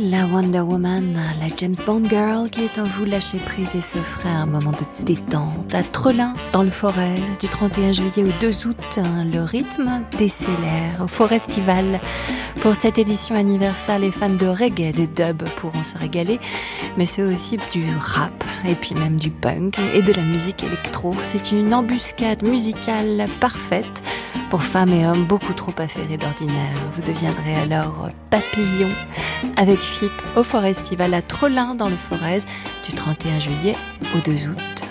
La Wonder Woman, la James Bond Girl qui est en vous lâcher prise et s'offrait un moment de détente à Trelin dans le Forez du 31 juillet au 2 août. Le rythme décélère au Forestival. Pour cette édition anniversaire, les fans de reggae, de dub pourront se régaler, mais c'est aussi du rap et puis même du punk et de la musique électro. C'est une embuscade musicale parfaite pour femmes et hommes beaucoup trop affairés d'ordinaire. Vous deviendrez alors papillon avec FIP au Forestival à Trelin dans le Forez du 31 juillet au 2 août.